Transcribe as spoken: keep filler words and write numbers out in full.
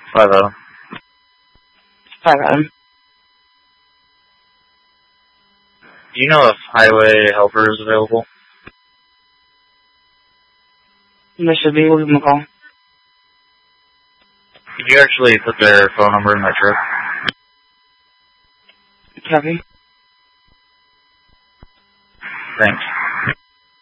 Five Adam. Five Adam. Do you know if highway helper is available? There should be. We'll give them a call. Could you actually put their phone number in my truck? Copy. Thanks.